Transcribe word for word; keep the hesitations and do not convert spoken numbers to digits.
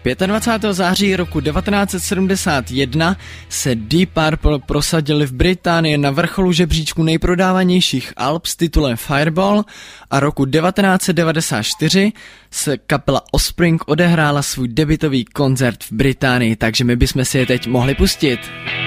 dvacátého pátého září roku devatenáct set sedmdesát jedna se Deep Purple prosadili v Británii na vrcholu žebříčku nejprodávanějších alb s titulem Fireball a roku devatenáct set devadesát čtyři se kapela Offspring odehrála svůj debutový koncert v Británii, takže my bychom si je teď mohli pustit.